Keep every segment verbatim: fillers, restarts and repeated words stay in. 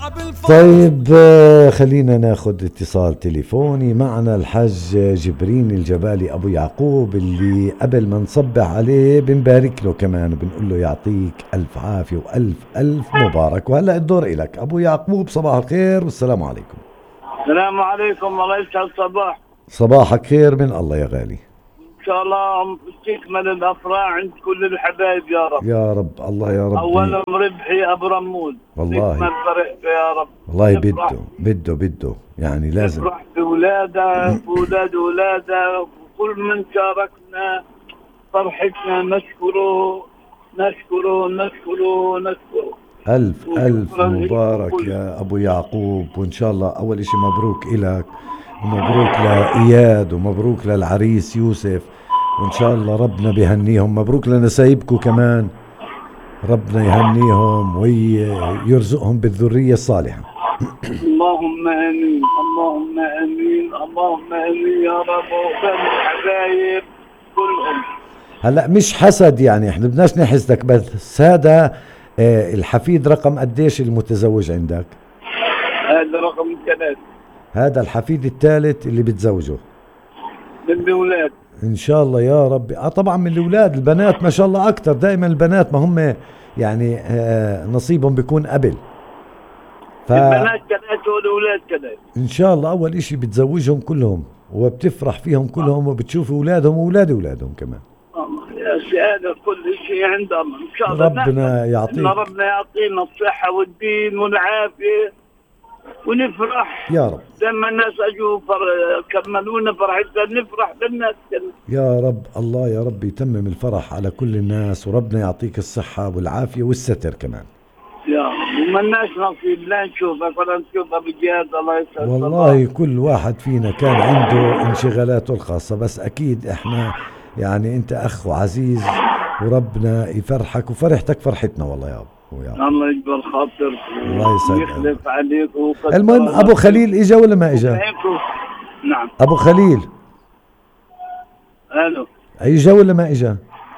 طيب آه، خلينا ناخد اتصال تليفوني. معنا الحاج جبرين الجبالي أبو يعقوب، اللي قبل ما نصبح عليه بنبارك له كمان وبنقول له يعطيك ألف عافية وألف ألف مبارك. وهلأ الدور إلك أبو يعقوب، صباح الخير والسلام عليكم. السلام عليكم، الله يسعد الصباح. صباحك خير من الله يا غالي. ان شاء الله تكمل الافراح عند كل الحبايب يا رب. يا رب الله يا رب. اولا ربحي ابو رمود، والله تكمل فرحته يا رب. والله بده بده بده يعني لازم نفرح بولاده بولاد ولاده وكل من شاركنا فرحتنا، نشكره نشكره نشكره نشكره. ألف ألف مبارك يا أبو يعقوب. وإن شاء الله أول إشي مبروك إلك، ومبروك لإياد، ومبروك للعريس يوسف، وإن شاء الله ربنا بيهنيهم. مبروك لنسايبكم كمان، ربنا يهنيهم ويرزقهم بالذرية الصالحة. اللهم آمين اللهم آمين اللهم آمين يا رب. وكان الحبايب كلهم. هلأ مش حسد يعني، احنا بدناش نحسدك، بس هذا اه الحفيد رقم قديش المتزوج عندك؟ هذا رقم ثلاث. هذا الحفيد الثالث اللي بتزوجه من الأولاد ان شاء الله يا رب. اه طبعا من الاولاد، البنات ما شاء الله اكتر، دائما البنات ما هم يعني آه نصيبهم بيكون قبل. ف... البنات كذلك والاولاد كذلك. ان شاء الله اول اشي بتزوجهم كلهم وبتفرح فيهم كلهم، وبتشوف اولادهم واولاد اولادهم كمان. يا سيادة كل شيء عند الله ان شاء الله. ربنا يعطيك، ربنا يعطينا الصحة والدين والعافية ونفرح يا رب. لما الناس اجوا فر... كملونا فرحتنا، نفرح بالناس كلها يا رب. الله يا رب يتمم الفرح على كل الناس، وربنا يعطيك الصحة والعافية والستر كمان يا رب. ومناش نصيب لا نشوفك ولا نشوفها بجهاد. الله يسعدك. والله كل واحد فينا كان عنده انشغالاته الخاصة، بس اكيد احنا يعني انت اخ عزيز، وربنا يفرحك وفرحتك فرحتنا والله يا ابو. الله يجبر خاطرك الله يسعدك ويخلف عليك. المهم ابو خليل اجا ولا ما اجا؟ نعم ابو خليل. الو اجا ولا ما اجا؟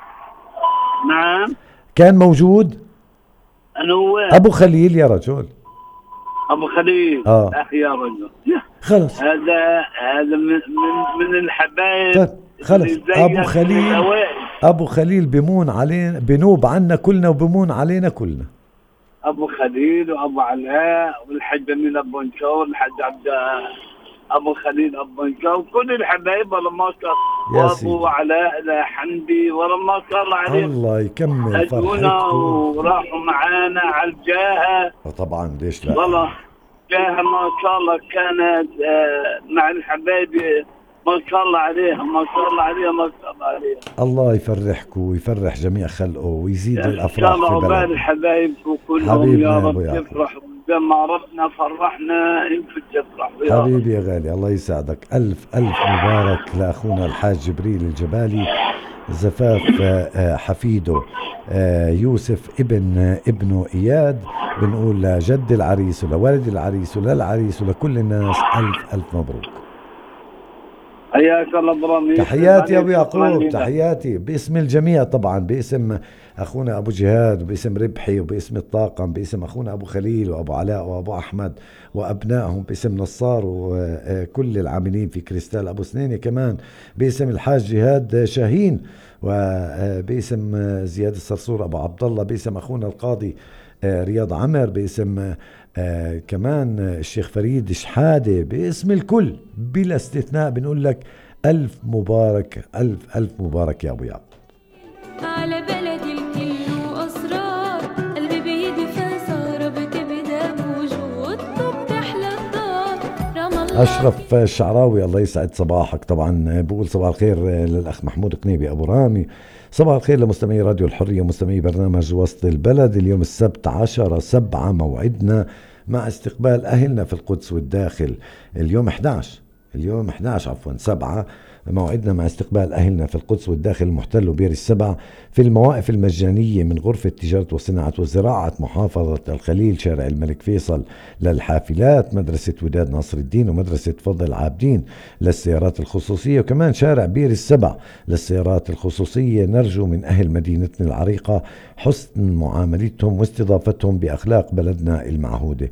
نعم كان موجود. انا هو ابو خليل يا رجل. ابو خليل اه اخي يا رجل. خلص هذا هذا من من, من الحبايب. طيب خلص ابو خليل. ابو خليل بمون علينا، بنوب عنا كلنا وبمون علينا كلنا. ابو خليل وابو علاء والحاج امين ابو نشور والحاج عبد ابو خليل ابو نشور وكل الحبايب والله ما شاء الله. وابو علاء حمدي والله ما شاء الله عليهم. الله يكمل فرحتكم. وراحوا معانا على الجاهه. طبعا ليش لا والله جاهه ما شاء الله كانت مع الحبايب ما شاء الله عليها ما شاء الله عليها ما شاء الله عليها. الله يفرحكم ويفرح جميع خلقه ويزيد الافراح في بلدنا. بلدنا. حبايبكم كلهم يا رب يفرحوا زي ربنا فرحنا انتم تفرحوا. حبيبي يا غالي الله يسعدك. الف الف مبارك لاخونا الحاج جبريل الجبالي، زفاف حفيده يوسف ابن ابنه اياد. بنقول لجد العريس ولوالد العريس وللعريس ولكل الناس الف الف مبروك. حياك الله ابراهيم. تحياتي يا ابو يعقوب، تحياتي باسم الجميع طبعا، باسم اخونا ابو جهاد وباسم ربحي وباسم الطاقم، باسم اخونا ابو خليل وابو علاء وابو احمد وابنائهم، باسم نصار وكل العاملين في كريستال ابو سنينه، كمان باسم الحاج جهاد شاهين، وباسم زياد الصرصور ابو عبد الله، باسم اخونا القاضي رياض عمر، باسم آه كمان الشيخ فريد شحادة، باسم الكل بلا استثناء بنقول لك ألف مبارك ألف ألف مبارك يا أبو يعقوب. على بلدي الكل وأسرار قلبي بيدي فصار بتبدا موجود وبتحلى الدار. أشرف الشعراوي الله يسعد صباحك. طبعا بقول صباح الخير للأخ محمود قنيبي أبو رامي، صباح الخير لمستمعي راديو الحرية ومستمعي برنامج وسط البلد. اليوم السبت عشرة سبعة موعدنا مع استقبال أهلنا في القدس والداخل. اليوم احد عشر اليوم احد عشر عفوا سبعة موعدنا مع استقبال أهلنا في القدس والداخل المحتل وبير السبع في المواقف المجانية من غرفة تجارة وصناعة وزراعة محافظة الخليل شارع الملك فيصل للحافلات، مدرسة وداد ناصر الدين ومدرسة فضل عابدين للسيارات الخصوصية، وكمان شارع بير السبع للسيارات الخصوصية. نرجو من أهل مدينتنا العريقة حسن معاملتهم واستضافتهم بأخلاق بلدنا المعهودة.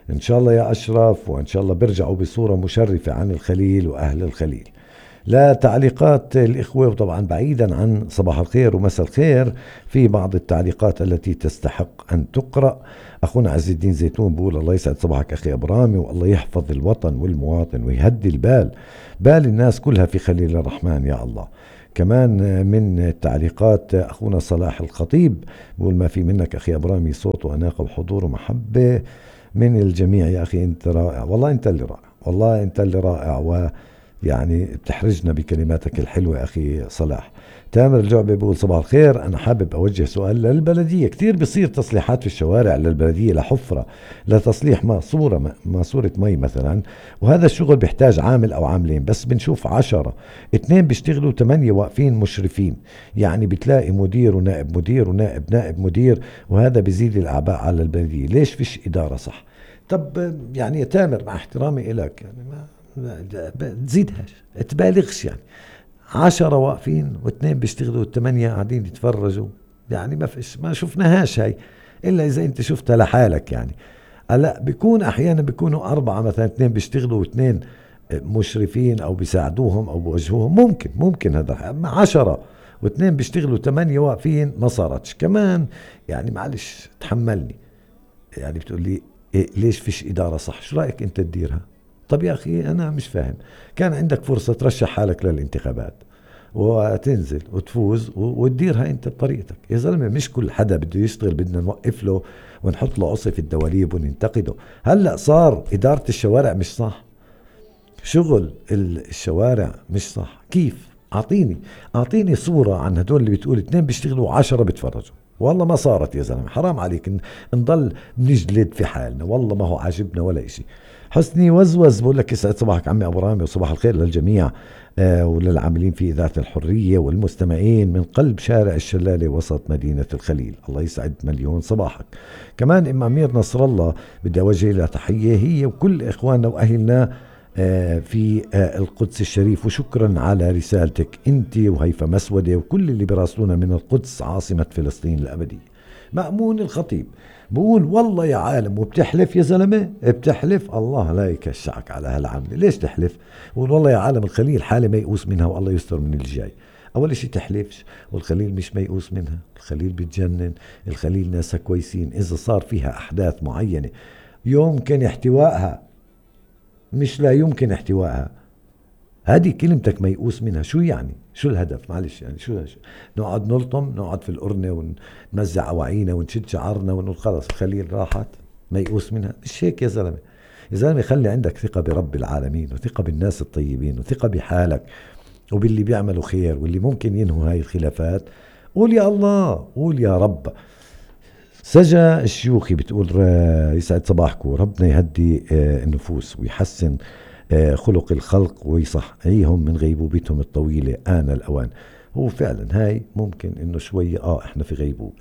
إن شاء الله يا أشرف، وإن شاء الله بيرجعوا بصورة مشرفة عن الخليل وأهل الخليل. لا تعليقات الإخوة، وطبعا بعيدا عن صباح الخير ومساء الخير، في بعض التعليقات التي تستحق أن تقرأ. أخونا عز الدين زيتون بقول الله يسعد صباحك أخي أبرامي، والله يحفظ الوطن والمواطن ويهدي البال بال الناس كلها في خليل الرحمن يا الله. كمان من التعليقات أخونا صلاح الخطيب بقول ما في منك أخي أبرامي، صوت وأناقة وحضور ومحبة من الجميع يا أخي، أنت رائع. والله أنت اللي رائع، والله أنت اللي رائع، و يعني بتحرجنا بكلماتك الحلوة أخي صلاح. تامر الجعبي بيقول صباح الخير، أنا حابب أوجه سؤال للبلدية. كتير بيصير تصليحات في الشوارع للبلدية، لحفرة، لتصليح ماسورة ماسورة مي مثلا، وهذا الشغل بيحتاج عامل أو عاملين، بس بنشوف عشرة، اتنين بيشتغلوا، تمانية واقفين مشرفين. يعني بتلاقي مدير ونائب مدير ونائب نائب مدير، وهذا بيزيد الأعباء على البلدية. ليش فيش إدارة صح؟ طب يعني يا تامر مع احترامي إلك، يعني ما تزيدهاش، تبالغش. يعني عشرة واقفين واثنين بيشتغلوا والثمانية قاعدين يتفرجوا، يعني ما فيش، ما شفناهاش هاي إلا إذا أنت شفتها لحالك. يعني لا، بيكون أحيانا بيكونوا أربعة مثلا، اثنين بيشتغلوا واثنين مشرفين أو بيساعدوهم أو بوجهوهم، ممكن ممكن هذا. أما عشرة واثنين بيشتغلوا ثمانية واقفين ما صارتش كمان. يعني معلش تحملني، يعني بتقول لي إيه ليش فيش إدارة صح؟ شو رأيك أنت تديرها؟ طب يا أخي أنا مش فاهم، كان عندك فرصة ترشح حالك للانتخابات وتنزل وتفوز وتديرها أنت بطريقتك يا زلمة. مش كل حدا بده يشتغل بدنا نوقف له ونحط له عصي في الدواليب وننتقده. هلأ صار إدارة الشوارع مش صح، شغل الشوارع مش صح. كيف؟ أعطيني أعطيني صورة عن هدول اللي بتقول اثنين بيشتغلوا وعشرة بتفرجوا. والله ما صارت يا زلمة، حرام عليك نضل نجلد في حالنا، والله ما هو عاجبنا ولا إشي. حسني وزوز بقول لك يسعد صباحك عمي أبو رامي، وصباح الخير للجميع آه وللعاملين في إذاعة الحرية والمستمعين من قلب شارع الشلالة وسط مدينة الخليل. الله يسعد مليون صباحك. كمان إم أمير نصر الله بدي أوجه لها تحية، هي وكل إخواننا وأهلنا آه في آه القدس الشريف، وشكرا على رسالتك أنت وهيفا مسودة وكل اللي براسلونا من القدس عاصمة فلسطين الأبدية. مأمون الخطيب بقول والله يا عالم، وبتحلف يا زلمة بتحلف، الله لا يكشعك على هالعملة. ليش تحلف؟ بقول والله يا عالم الخليل حالة ميؤوس منها والله يستر من الجاي. أول شيء تحلفش، والخليل مش ميؤوس منها، الخليل بتجنن، الخليل ناسها كويسين. إذا صار فيها أحداث معينة يمكن احتوائها، مش لا يمكن احتوائها، هذه كلمتك ميؤوس منها. شو يعني؟ شو الهدف؟ معلش يعني شو, شو نقعد نلطم، نقعد في القرنة ونمزع أواعينا ونشد شعرنا ونقول خلاص الخليل راحت ميؤوس منها؟ مش هيك يا زلمة. يا زلمة خلي عندك ثقة برب العالمين، وثقة بالناس الطيبين، وثقة بحالك وباللي بيعملوا خير واللي ممكن ينهوا هاي الخلافات. قول يا الله، قول يا رب. سجا الشيوخي بتقول يسعد صباحكم، ربنا يهدي النفوس ويحسن خلق الخلق ويصحيهم من غيبوبتهم الطويلة آن الأوان. هو فعلا هاي ممكن إنه شوية آه إحنا في غيبوبة.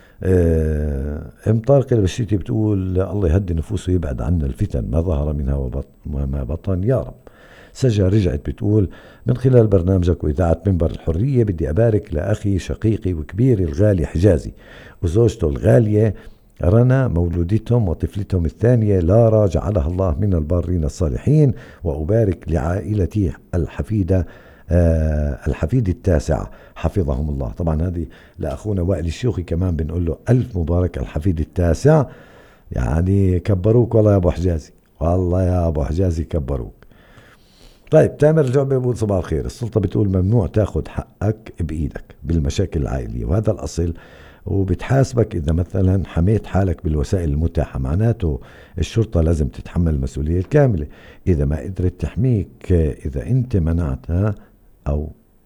آه ام طارق البشيتي بتقول الله يهدي نفوسه ويبعد عنا الفتن ما ظهر منها وما بطن يا رب. سجا رجعت بتقول من خلال برنامجك وإذاعة منبر الحرية بدي أبارك لأخي شقيقي وكبيري الغالي حجازي وزوجته الغالية رنا، مولودتهم وطفلتهم الثانية لارا، جعلها الله من البارين الصالحين، وأبارك لعائلتي الحفيدة آه الحفيد التاسع حفظهم الله. طبعا هذه لأخونا وائل الشيوخي كمان بنقول له ألف مبارك الحفيد التاسع، يعني كبروك والله يا أبو حجازي، والله يا أبو حجازي كبروك. طيب تامر الجعبي بيقول صباح الخير، السلطة بتقول ممنوع تاخد حقك بإيدك بالمشاكل العائلية، وهذا الأصل، وبتحاسبك إذا مثلا حميت حالك بالوسائل المتاحة. معناته الشرطة لازم تتحمل المسؤولية الكاملة إذا ما قدرت تحميك، إذا أنت منعتها أو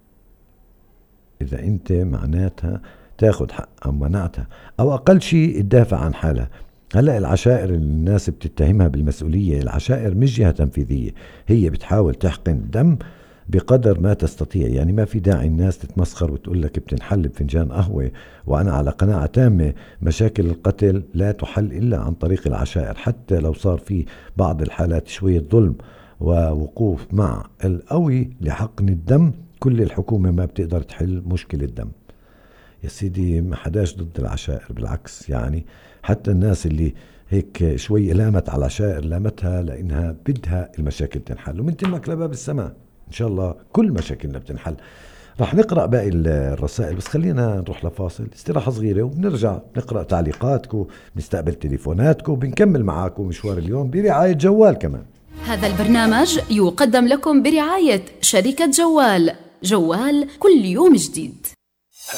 إذا أنت معناتها تاخد حق أو منعتها، أو أقل شيء تدافع عن حالها. هلأ العشائر اللي الناس بتتهمها بالمسؤولية، العشائر مش جهة تنفيذية، هي بتحاول تحقن دم بقدر ما تستطيع. يعني ما في داعي الناس تتمسخر وتقول لك بتنحل بفنجان قهوة. وأنا على قناعة تامة مشاكل القتل لا تحل إلا عن طريق العشائر، حتى لو صار في بعض الحالات شوية ظلم ووقوف مع القوي لحقن الدم، كل الحكومة ما بتقدر تحل مشكلة الدم يا سيدي. ما حداش ضد العشائر، بالعكس، يعني حتى الناس اللي هيك شوي لامت على شائر، لامتها لأنها بدها المشاكل تنحل، ومن تمك لباب السماء إن شاء الله كل مشاكلنا بتنحل. رح نقرأ باقي الرسائل، بس خلينا نروح لفاصل استراحة صغيرة وبنرجع نقرأ تعليقاتكم، نستقبل تليفوناتكم، وبنكمل معاكم مشوار اليوم برعاية جوال كمان. هذا البرنامج يقدم لكم برعاية شركة جوال. جوال كل يوم جديد.